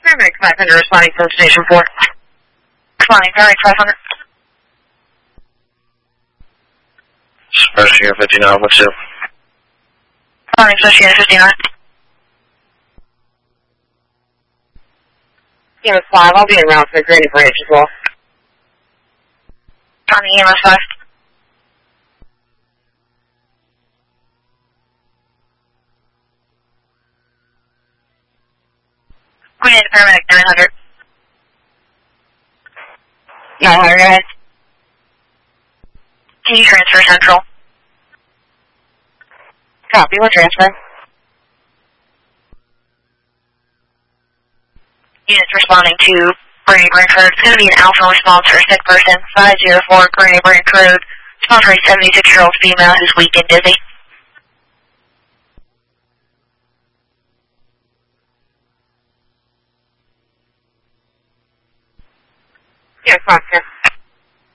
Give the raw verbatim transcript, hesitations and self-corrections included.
Paramedic five hundred responding from Station four. Responding, Paramedic five hundred. Special Unit fifty-nine, what's up? Responding, Special Unit fifty-nine. Unit five, I'll be around for Granny Branch as well. Responding, E M S five. We need a Paramedic nine hundred. nine hundred, go ahead. Can you transfer Central? Copy, we'll transfer. Units responding to Granny Branch Road. It's going to be an alpha response for a sick person. five zero four Granny Branch Road. Response rate seventy-six-year-old female who's weak and dizzy. Yeah, five ten.